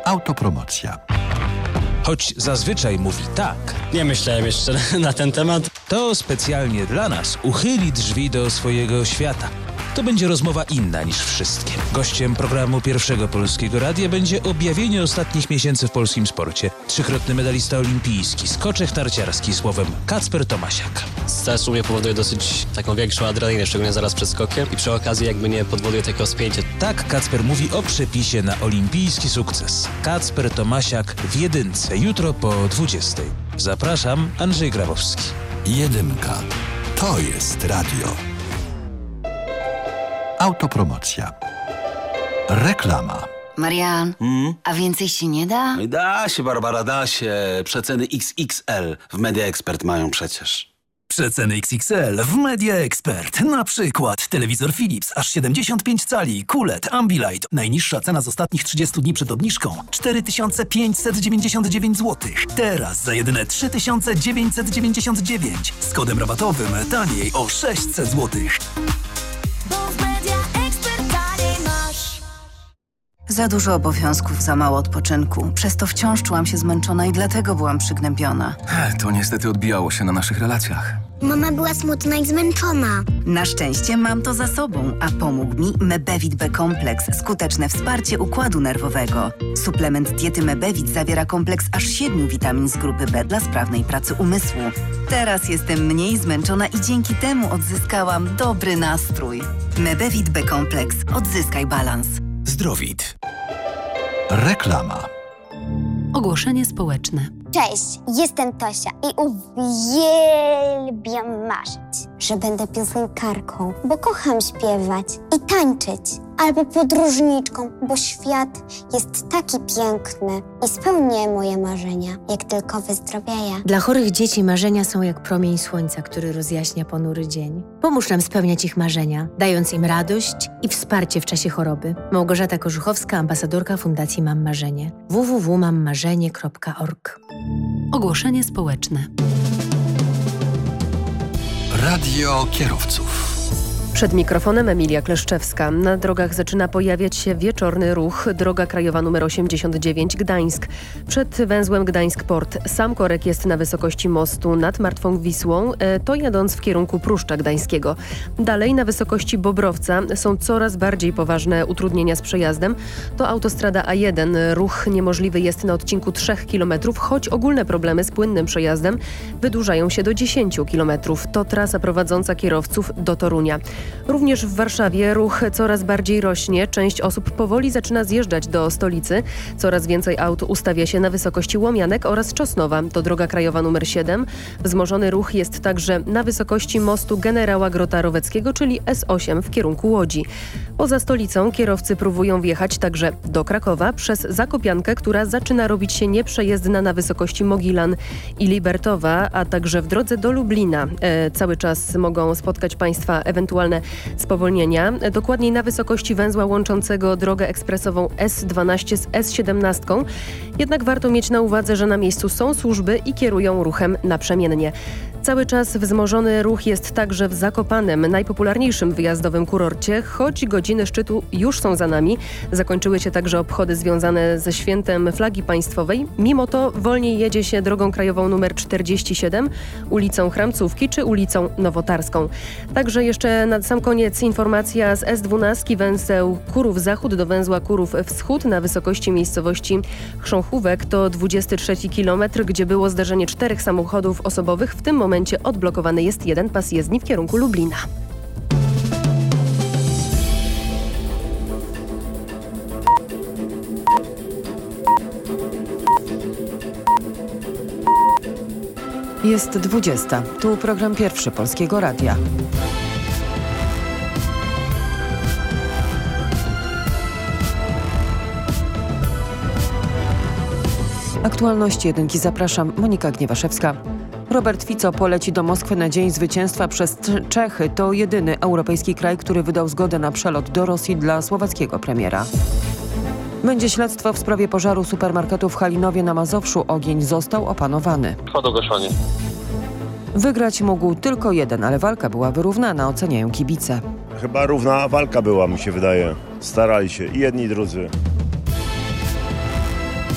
Autopromocja. Choć zazwyczaj mówi tak, nie myślałem jeszcze na ten temat, to specjalnie dla nas uchyli drzwi do swojego świata. To będzie rozmowa inna niż wszystkie. Gościem programu Pierwszego Polskiego Radia będzie objawienie ostatnich miesięcy w polskim sporcie. 3-krotny medalista olimpijski, skoczek narciarski, słowem Kacper Tomasiak. stres u mnie powoduje dosyć taką większą adrenalinę, szczególnie zaraz przed skokiem i przy okazji jakby nie podwoduje takiego spięcia. Tak Kacper mówi o przepisie na olimpijski sukces. Kacper Tomasiak w jedynce, jutro po 20:00. Zapraszam, Andrzej Grabowski. Jedynka. To jest radio. Autopromocja. Reklama. Marian, a więcej się nie da? Da się, Barbara, da się. Przeceny XXL w Media Expert mają przecież. Przeceny XXL w Media Expert. Na przykład telewizor Philips aż 75 cali, QLED, Ambilight. Najniższa cena z ostatnich 30 dni przed obniżką 4599 zł. Teraz za jedyne 3999. Z kodem rabatowym taniej o 600 zł. Za dużo obowiązków, za mało odpoczynku. Przez to wciąż czułam się zmęczona i dlatego byłam przygnębiona. To niestety odbijało się na naszych relacjach. Mama była smutna i zmęczona. Na szczęście mam to za sobą, a pomógł mi Mebevit B-kompleks. Skuteczne wsparcie układu nerwowego. Suplement diety Mebevit zawiera kompleks aż 7 witamin z grupy B dla sprawnej pracy umysłu. Teraz jestem mniej zmęczona i dzięki temu odzyskałam dobry nastrój. Mebevit B-kompleks. Odzyskaj balans. Zdrowit. Reklama. Ogłoszenie społeczne. Cześć, jestem Tosia i uwielbiam marzyć, że będę piosenkarką, bo kocham śpiewać i tańczyć. Albo podróżniczką, bo świat jest taki piękny i spełnię moje marzenia, jak tylko wyzdrowieję. Dla chorych dzieci marzenia są jak promień słońca, który rozjaśnia ponury dzień. Pomóż nam spełniać ich marzenia, dając im radość i wsparcie w czasie choroby. Małgorzata Korzuchowska, ambasadorka Fundacji Mam Marzenie. www.mammarzenie.org. Ogłoszenie społeczne. Radio kierowców. Przed mikrofonem Emilia Kleszczewska. Na drogach zaczyna pojawiać się wieczorny ruch. Droga krajowa nr 89 Gdańsk. Przed węzłem Gdańsk-Port. Sam korek jest na wysokości mostu nad Martwą Wisłą, to jadąc w kierunku Pruszcza Gdańskiego. Dalej na wysokości Bobrowca są coraz bardziej poważne utrudnienia z przejazdem. To autostrada A1. Ruch niemożliwy jest na odcinku 3 km, choć ogólne problemy z płynnym przejazdem wydłużają się do 10 km. To trasa prowadząca kierowców do Torunia. Również w Warszawie ruch coraz bardziej rośnie. Część osób powoli zaczyna zjeżdżać do stolicy. Coraz więcej aut ustawia się na wysokości Łomianek oraz Czosnowa. To droga krajowa nr 7. Wzmożony ruch jest także na wysokości mostu Generała Grota-Roweckiego, czyli S8 w kierunku Łodzi. Poza stolicą kierowcy próbują wjechać także do Krakowa przez Zakopiankę, która zaczyna robić się nieprzejezdna na wysokości Mogilan i Libertowa, a także w drodze do Lublina. Cały czas mogą spotkać Państwa ewentualne spowolnienia. Dokładniej na wysokości węzła łączącego drogę ekspresową S12 z S17. Jednak warto mieć na uwadze, że na miejscu są służby i kierują ruchem naprzemiennie. Cały czas wzmożony ruch jest także w Zakopanem, najpopularniejszym wyjazdowym kurorcie, choć godziny szczytu już są za nami. Zakończyły się także obchody związane ze świętem flagi państwowej. Mimo to wolniej jedzie się drogą krajową nr 47, ulicą Chramcówki czy ulicą Nowotarską. Także jeszcze na sam koniec informacja z S12 węzeł Kurów Zachód do węzła Kurów Wschód na wysokości miejscowości Chrząchówek. To 23 kilometr, gdzie było zdarzenie 4 samochodów osobowych. W tym momencie odblokowany jest jeden pas jezdni w kierunku Lublina. Jest 20. Tu program Pierwszy Polskiego Radia. Aktualności jedynki zapraszam, Monika Gniewaszewska. Robert Fico poleci do Moskwy na dzień zwycięstwa przez Czechy. To jedyny europejski kraj, który wydał zgodę na przelot do Rosji dla słowackiego premiera. Będzie śledztwo w sprawie pożaru supermarketu w Halinowie na Mazowszu. Ogień został opanowany. Trwa dogaszanie. Wygrać mógł tylko jeden, ale walka była wyrównana, oceniają kibice. Chyba równa walka była, mi się wydaje. Starali się i jedni i drudzy.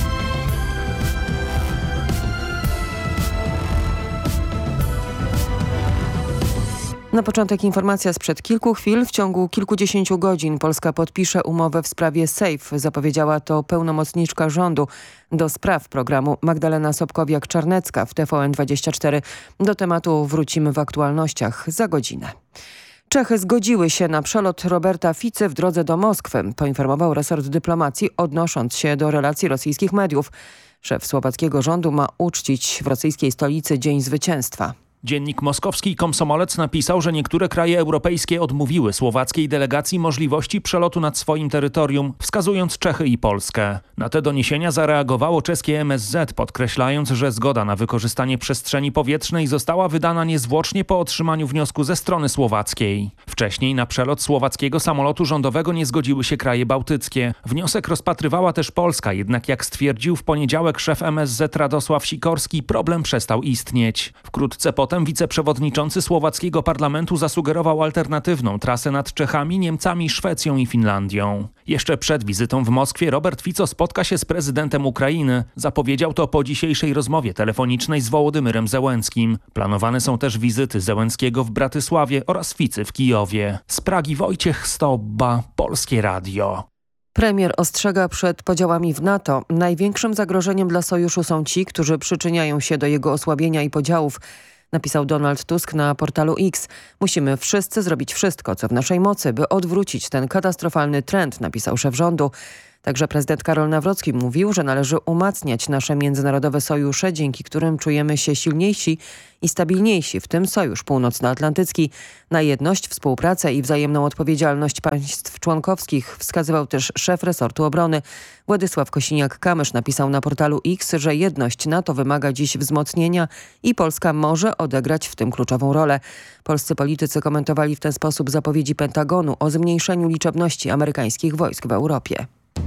Na początek informacja sprzed kilku chwil. W ciągu kilkudziesięciu godzin Polska podpisze umowę w sprawie SAFE. Zapowiedziała to pełnomocniczka rządu do spraw programu Magdalena Sobkowiak-Czarnecka w TVN24. Do tematu wrócimy w aktualnościach za godzinę. Czechy zgodziły się na przelot Roberta Ficy w drodze do Moskwy, poinformował resort dyplomacji, odnosząc się do relacji rosyjskich mediów. Szef słowackiego rządu ma uczcić w rosyjskiej stolicy Dzień Zwycięstwa. Dziennik moskowski Komsomolec napisał, że niektóre kraje europejskie odmówiły słowackiej delegacji możliwości przelotu nad swoim terytorium, wskazując Czechy i Polskę. Na te doniesienia zareagowało czeskie MSZ, podkreślając, że zgoda na wykorzystanie przestrzeni powietrznej została wydana niezwłocznie po otrzymaniu wniosku ze strony słowackiej. Wcześniej na przelot słowackiego samolotu rządowego nie zgodziły się kraje bałtyckie. Wniosek rozpatrywała też Polska, jednak jak stwierdził w poniedziałek szef MSZ Radosław Sikorski, problem przestał istnieć. Wkrótce potem wiceprzewodniczący słowackiego parlamentu zasugerował alternatywną trasę nad Czechami, Niemcami, Szwecją i Finlandią. Jeszcze przed wizytą w Moskwie Robert Fico spotka się z prezydentem Ukrainy. Zapowiedział to po dzisiejszej rozmowie telefonicznej z Wołodymyrem Zełenskim. Planowane są też wizyty Zełenskiego w Bratysławie oraz Ficy w Kijowie. Z Pragi Wojciech Stobba, Polskie Radio. Premier ostrzega przed podziałami w NATO. Największym zagrożeniem dla sojuszu są ci, którzy przyczyniają się do jego osłabienia i podziałów, napisał Donald Tusk na portalu X. Musimy wszyscy zrobić wszystko, co w naszej mocy, by odwrócić ten katastrofalny trend, napisał szef rządu. Także prezydent Karol Nawrocki mówił, że należy umacniać nasze międzynarodowe sojusze, dzięki którym czujemy się silniejsi i stabilniejsi, w tym Sojusz Północnoatlantycki. Na jedność, współpracę i wzajemną odpowiedzialność państw członkowskich wskazywał też szef resortu obrony. Władysław Kosiniak-Kamysz napisał na portalu X, że jedność NATO wymaga dziś wzmocnienia i Polska może odegrać w tym kluczową rolę. Polscy politycy komentowali w ten sposób zapowiedzi Pentagonu o zmniejszeniu liczebności amerykańskich wojsk w Europie.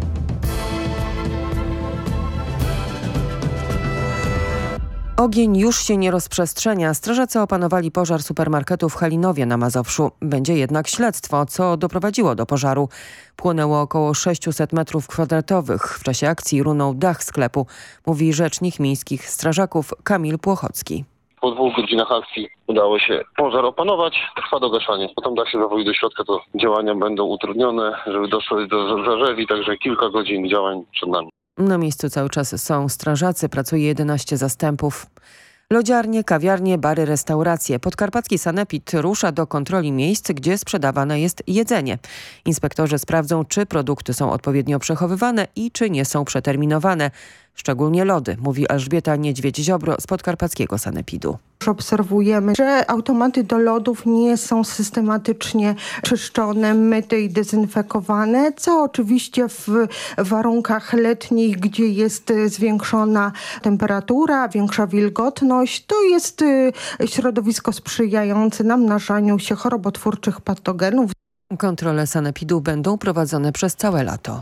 Ogień już się nie rozprzestrzenia. Strażacy opanowali pożar supermarketu w Halinowie na Mazowszu. Będzie jednak śledztwo, co doprowadziło do pożaru. Płonęło około 600 m2. W czasie akcji runął dach sklepu, mówi rzecznik miejskich strażaków Kamil Płochocki. Po 2 godzinach akcji udało się pożar opanować, trwa dogaszanie. Potem dach się zawoi do środka, to działania będą utrudnione, żeby doszło do zarzewi, także kilka godzin działań przed nami. Na miejscu cały czas są strażacy, pracuje 11 zastępów. Lodziarnie, kawiarnie, bary, restauracje. Podkarpacki Sanepid rusza do kontroli miejsc, gdzie sprzedawane jest jedzenie. Inspektorzy sprawdzą, czy produkty są odpowiednio przechowywane i czy nie są przeterminowane. Szczególnie lody, mówi Elżbieta Niedźwiedź-Ziobro z Podkarpackiego Sanepidu. Obserwujemy, że automaty do lodów nie są systematycznie czyszczone, myte i dezynfekowane, co oczywiście w warunkach letnich, gdzie jest zwiększona temperatura, większa wilgotność, to jest środowisko sprzyjające namnażaniu się chorobotwórczych patogenów. Kontrole Sanepidu będą prowadzone przez całe lato.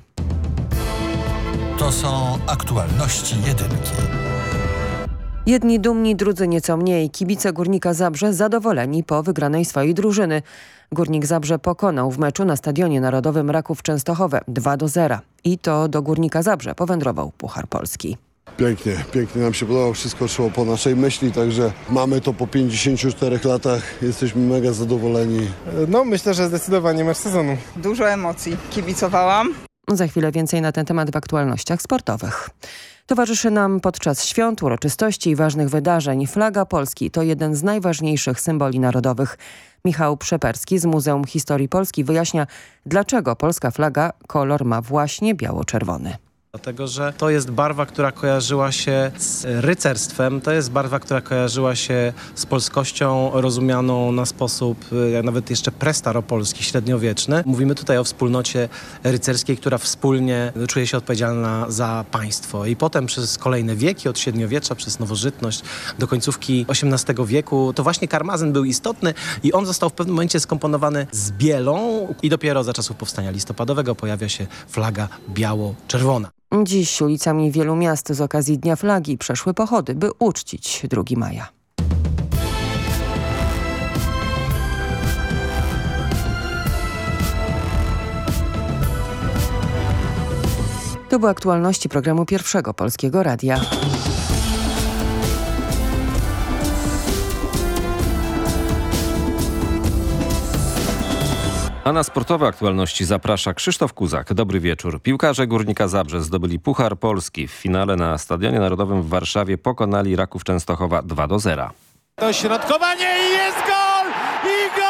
To są aktualności jedynki. Jedni dumni, drudzy nieco mniej. Kibice Górnika Zabrze zadowoleni po wygranej swojej drużyny. Górnik Zabrze pokonał w meczu na Stadionie Narodowym Raków Częstochowe 2-0. I to do Górnika Zabrze powędrował Puchar Polski. Pięknie nam się podobało, wszystko szło po naszej myśli, także mamy to po 54 latach, jesteśmy mega zadowoleni. No myślę, że zdecydowanie mecz sezonu. Dużo emocji, kibicowałam. Za chwilę więcej na ten temat w aktualnościach sportowych. Towarzyszy nam podczas świąt, uroczystości i ważnych wydarzeń flaga Polski to jeden z najważniejszych symboli narodowych. Michał Przeperski z Muzeum Historii Polski wyjaśnia, dlaczego polska flaga kolor ma właśnie biało-czerwony. Dlatego, że to jest barwa, która kojarzyła się z rycerstwem, to jest barwa, która kojarzyła się z polskością rozumianą na sposób nawet jeszcze prestaropolski, średniowieczny. Mówimy tutaj o wspólnocie rycerskiej, która wspólnie czuje się odpowiedzialna za państwo. I potem przez kolejne wieki, od średniowiecza przez nowożytność do końcówki XVIII wieku, to właśnie karmazyn był istotny i on został w pewnym momencie skomponowany z bielą i dopiero za czasów powstania listopadowego pojawia się flaga biało-czerwona. Dziś ulicami wielu miast z okazji Dnia Flagi przeszły pochody, by uczcić 2 maja. To były aktualności programu Pierwszego Polskiego Radia. A na sportowe aktualności zaprasza Krzysztof Kuzak. Dobry wieczór. Piłkarze Górnika Zabrze zdobyli Puchar Polski. W finale na Stadionie Narodowym w Warszawie pokonali Raków Częstochowa 2-0. Dośrodkowanie i jest gol! I gol!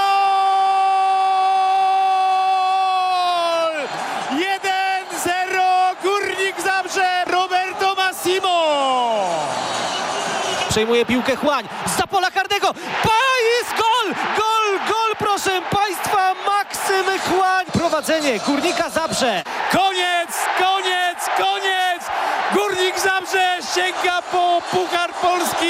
1-0 Górnik Zabrze, Roberto Massimo! Przejmuje piłkę Chłań zza pola karnego. Jest gol! Gol, proszę Państwa! Maksym Chłań. Prowadzenie Górnika Zabrze. Koniec! Górnik Zabrze sięga po Puchar Polski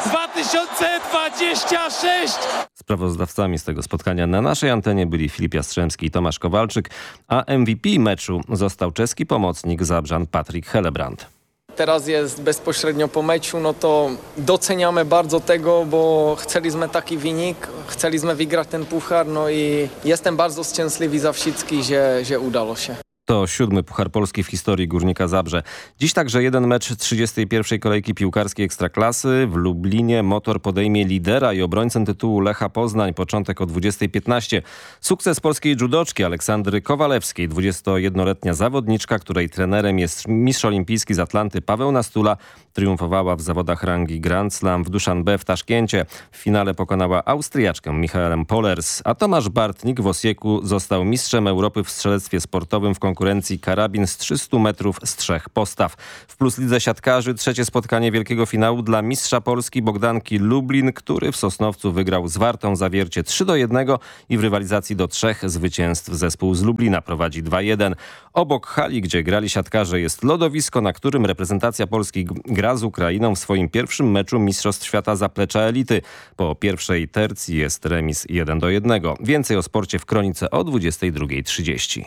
2026. Sprawozdawcami z tego spotkania na naszej antenie byli Filip Jastrzębski i Tomasz Kowalczyk, a MVP meczu został czeski pomocnik Zabrzan Patrik Helebrand. Teraz jest bezpośrednio po meczu, no to doceniamy bardzo tego, bo chcieliśmy taki wynik, chcieliśmy wygrać ten puchar, no i jestem bardzo szczęśliwy za wszystkich, że udało się. To 7. Puchar Polski w historii Górnika Zabrze. Dziś także jeden mecz 31. kolejki piłkarskiej Ekstraklasy. W Lublinie Motor podejmie lidera i obrońcę tytułu Lecha Poznań. Początek o 20:15. Sukces polskiej judoczki Aleksandry Kowalewskiej. 21-letnia zawodniczka, której trenerem jest mistrz olimpijski z Atlanty Paweł Nastula, triumfowała w zawodach rangi Grand Slam w Duszanbe w Taszkencie. W finale pokonała Austriaczkę Michaelem Pollers, a Tomasz Bartnik w Osieku został mistrzem Europy w strzelectwie sportowym w konkurencji karabin z 300 metrów z 3 postaw. W Plus Lidze siatkarzy trzecie spotkanie wielkiego finału dla mistrza Polski Bogdanki Lublin, który w Sosnowcu wygrał z Wartą Zawiercie 3-1 i w rywalizacji do 3 zwycięstw zespół z Lublina prowadzi 2-1. Obok hali, gdzie grali siatkarze, jest lodowisko, na którym reprezentacja Polski gra z Ukrainą w swoim pierwszym meczu Mistrzostw Świata Zaplecza Elity. Po pierwszej tercji jest remis 1-1. Więcej o sporcie w Kronice o 22:30.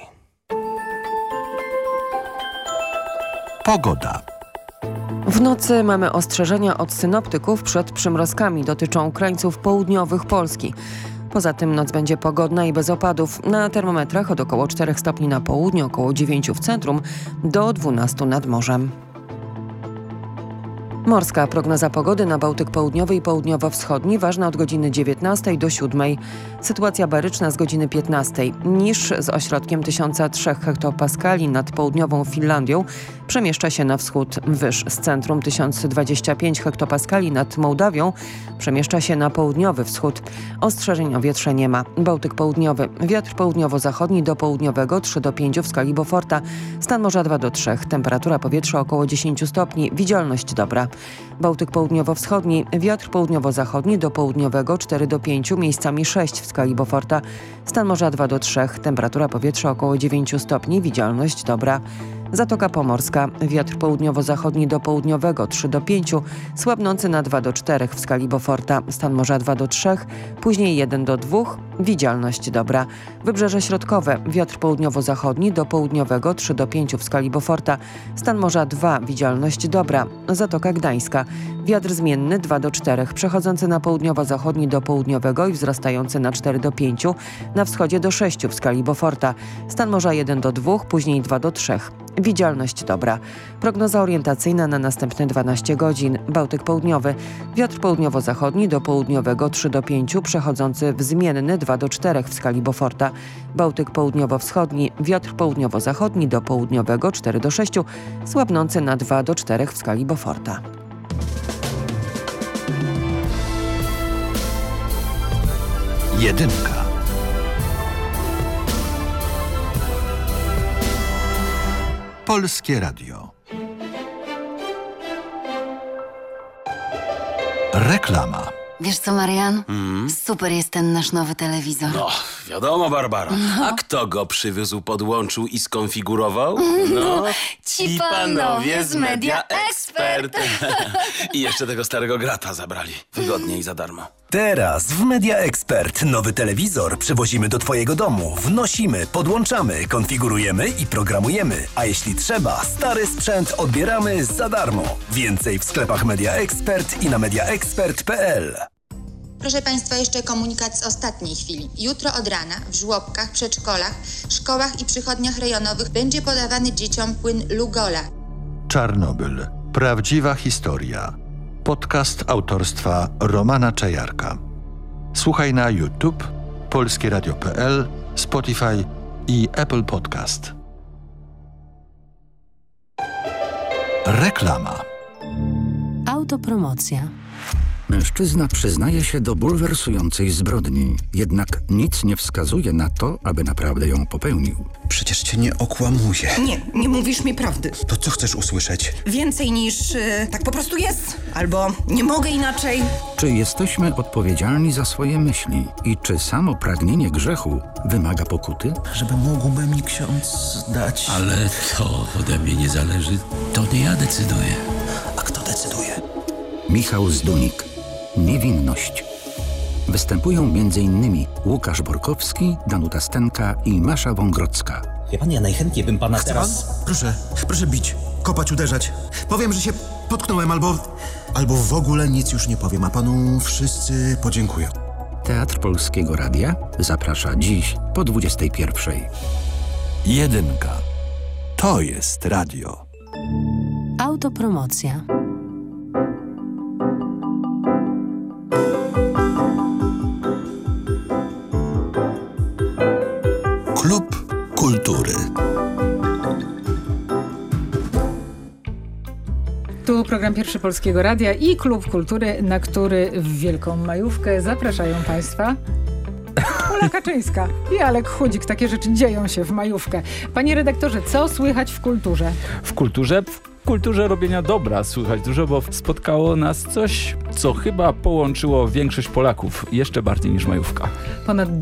Pogoda. W nocy mamy ostrzeżenia od synoptyków przed przymrozkami. Dotyczą krańców południowych Polski. Poza tym noc będzie pogodna i bez opadów. Na termometrach od około 4 stopni na południu, około 9 w centrum, do 12 nad morzem. Morska prognoza pogody na Bałtyk Południowy i Południowo-Wschodni ważna od godziny 19 do 7. Sytuacja baryczna z godziny 15. Niż z ośrodkiem 1003 hektopaskali nad południową Finlandią przemieszcza się na wschód. Wyż z centrum 1025 hektopaskali nad Mołdawią przemieszcza się na południowy wschód. Ostrzeżeń o wietrze nie ma. Bałtyk Południowy. Wiatr południowo-zachodni do południowego 3 do 5 w skali Beauforta. Stan morza 2 do 3. Temperatura powietrza około 10 stopni. Widzialność dobra. Bałtyk południowo-wschodni, wiatr południowo-zachodni do południowego 4 do 5, miejscami 6 w skali Beauforta. Stan morza 2 do 3, temperatura powietrza około 9 stopni, widzialność dobra. Zatoka Pomorska, wiatr południowo-zachodni do południowego 3 do 5, słabnący na 2 do 4 w skali Beauforta. Stan morza 2 do 3, później 1 do 2, widzialność dobra. Wybrzeże środkowe, wiatr południowo-zachodni do południowego 3 do 5 w skali Beauforta. Stan morza 2, widzialność dobra. Zatoka Gdańska, wiatr zmienny 2 do 4, przechodzący na południowo-zachodni do południowego i wzrastający na 4 do 5, na wschodzie do 6 w skali Beauforta. Stan morza 1 do 2, później 2 do 3. Widzialność dobra. Prognoza orientacyjna na następne 12 godzin. Bałtyk Południowy. Wiatr południowo-zachodni do południowego 3 do 5, przechodzący w zmienny 2 do 4 w skali Beauforta. Bałtyk Południowo-Wschodni. Wiatr południowo-zachodni do południowego 4 do 6, słabnący na 2 do 4 w skali Beauforta. Jedynka. Polskie Radio. Reklama. Wiesz co, Marian? Super jest ten nasz nowy telewizor. No, wiadomo, Barbara. A kto go przywiózł, podłączył i skonfigurował? No, ci panowie z Media Expert. I jeszcze tego starego grata zabrali. Wygodnie i za darmo. Teraz w Media Expert nowy telewizor przywozimy do Twojego domu. Wnosimy, podłączamy, konfigurujemy i programujemy. A jeśli trzeba, stary sprzęt odbieramy za darmo. Więcej w sklepach Media Expert i na mediaexpert.pl. Proszę Państwa, jeszcze komunikat z ostatniej chwili. Jutro od rana w żłobkach, przedszkolach, szkołach i przychodniach rejonowych będzie podawany dzieciom płyn Lugola. Czarnobyl. Prawdziwa historia. Podcast autorstwa Romana Czajarka. Słuchaj na YouTube, polskieradio.pl Spotify i Apple Podcast. Reklama. Autopromocja. Mężczyzna przyznaje się do bulwersującej zbrodni, jednak nic nie wskazuje na to, aby naprawdę ją popełnił. Przecież cię nie okłamuję. Nie mówisz mi prawdy. To co chcesz usłyszeć? Więcej niż tak po prostu jest. Albo nie mogę inaczej. Czy jesteśmy odpowiedzialni za swoje myśli i czy samo pragnienie grzechu wymaga pokuty? Żeby mógłby mi ksiądz dać... Ale to ode mnie nie zależy. To nie ja decyduję. A kto decyduje? Michał Zdunik. Niewinność. Występują m.in. Łukasz Borkowski, Danuta Stenka i Masza Wągrodzka. Wie pan, ja najchętniej bym pana teraz... Proszę bić, kopać, uderzać. Powiem, że się potknąłem albo w ogóle nic już nie powiem, a panu wszyscy podziękują. Teatr Polskiego Radia zaprasza dziś po 21:00. Jedynka. To jest radio. Autopromocja. Klub Kultury. Tu program Pierwszy Polskiego Radia i Klub Kultury, na który w wielką majówkę zapraszają Państwa Ula Kaczyńska i Alek Chudzik. Takie rzeczy dzieją się w majówkę. Panie redaktorze, co słychać w kulturze? W kulturze robienia dobra słychać dużo, bo spotkało nas coś, co chyba połączyło większość Polaków jeszcze bardziej niż majówka. Ponad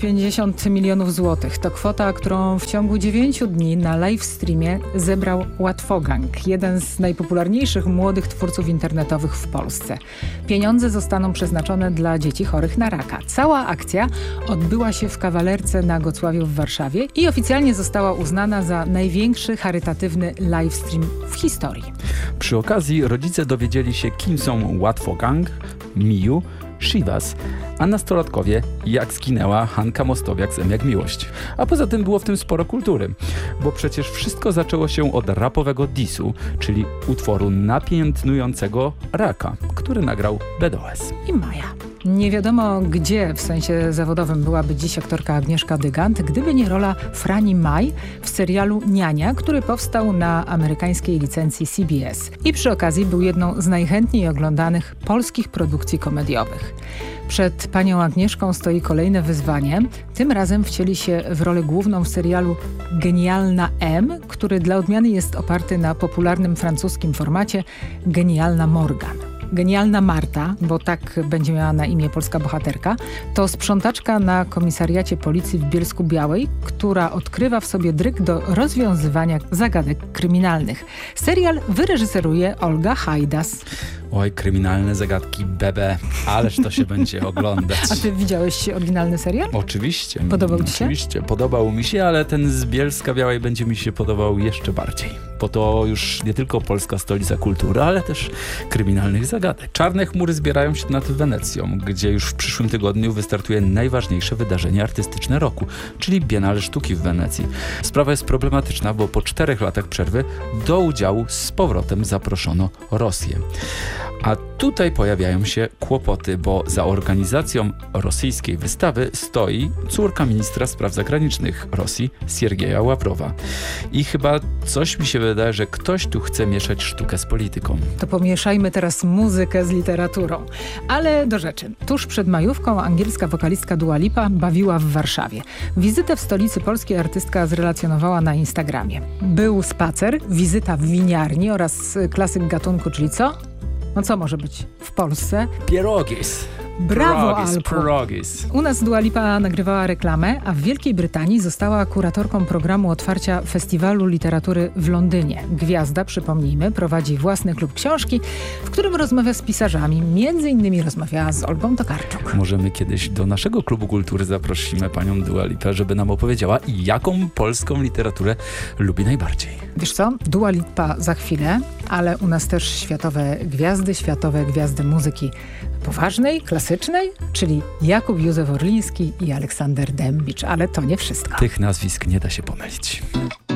250 milionów złotych to kwota, którą w ciągu 9 dni na live streamie zebrał Łatwogang, jeden z najpopularniejszych młodych twórców internetowych w Polsce. Pieniądze zostaną przeznaczone dla dzieci chorych na raka. Cała akcja odbyła się w Kawalerce na Gocławiu w Warszawie i oficjalnie została uznana za największy charytatywny livestream w historii. Przy okazji rodzice dowiedzieli się, kim są Łatwogang, Miu, Shivas, a nastolatkowie, jak zginęła Hanka Mostowiak z M jak Miłość. A poza tym było w tym sporo kultury, bo przecież wszystko zaczęło się od rapowego disu, czyli utworu napiętnującego raka, który nagrał BDOS. I Maja. Nie wiadomo, gdzie w sensie zawodowym byłaby dziś aktorka Agnieszka Dygant, gdyby nie rola Frani Maj w serialu Niania, który powstał na amerykańskiej licencji CBS. I przy okazji był jedną z najchętniej oglądanych polskich produkcji komediowych. Przed panią Agnieszką stoi kolejne wyzwanie. Tym razem wcieli się w rolę główną w serialu Genialna M, który dla odmiany jest oparty na popularnym francuskim formacie Genialna Morgan. Genialna Marta, bo tak będzie miała na imię polska bohaterka, to sprzątaczka na komisariacie policji w Bielsku-Białej, która odkrywa w sobie dryg do rozwiązywania zagadek kryminalnych. Serial wyreżyseruje Olga Hajdas. Oj, kryminalne zagadki, bebe, ależ to się będzie oglądać. A ty widziałeś oryginalny serial? Oczywiście. Podobał ci się? Oczywiście, podobał mi się, ale ten z Bielska-Białej będzie mi się podobał jeszcze bardziej. Bo to już nie tylko polska stolica kultury, ale też kryminalnych zagadek. Czarne chmury zbierają się nad Wenecją, gdzie już w przyszłym tygodniu wystartuje najważniejsze wydarzenie artystyczne roku, czyli Biennale Sztuki w Wenecji. Sprawa jest problematyczna, bo po 4 latach przerwy do udziału z powrotem zaproszono Rosję. A tutaj pojawiają się kłopoty, bo za organizacją rosyjskiej wystawy stoi córka ministra spraw zagranicznych Rosji, Siergieja Ławrowa. I chyba coś mi się wydaje, że ktoś tu chce mieszać sztukę z polityką. To pomieszajmy teraz muzykę z literaturą. Ale do rzeczy. Tuż przed majówką angielska wokalistka Dua Lipa bawiła w Warszawie. Wizytę w stolicy polskiej artystka zrelacjonowała na Instagramie. Był spacer, wizyta w winiarni oraz klasyk gatunku, czyli co? No co może być w Polsce? Pierogis. Brawo, Alku. Pierogis. U nas Dua Lipa nagrywała reklamę, a w Wielkiej Brytanii została kuratorką programu otwarcia Festiwalu Literatury w Londynie. Gwiazda, przypomnijmy, prowadzi własny klub książki, w którym rozmawia z pisarzami. Między innymi rozmawiała z Olgą Tokarczuk. Możemy kiedyś do naszego klubu kultury zaprosimy panią Dua Lipę, żeby nam opowiedziała, jaką polską literaturę lubi najbardziej. Wiesz co? Dua Lipa za chwilę, ale u nas też światowe gwiazdy muzyki poważnej, klasycznej, czyli Jakub Józef Orliński i Aleksander Dębicz. Ale to nie wszystko. Tych nazwisk nie da się pomylić.